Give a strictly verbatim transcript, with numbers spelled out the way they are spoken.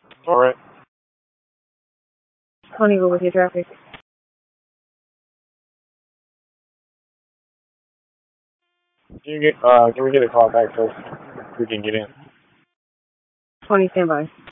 All right. twenty, go with your traffic. Can you get uh can we get a call back so we can get in? twenty, stand by.